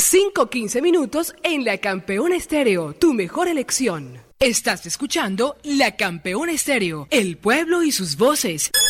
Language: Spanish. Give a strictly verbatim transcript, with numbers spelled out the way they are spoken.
cinco quince minutos en La Campeona Estéreo, tu mejor elección. Estás escuchando La Campeona Estéreo, el pueblo y sus voces.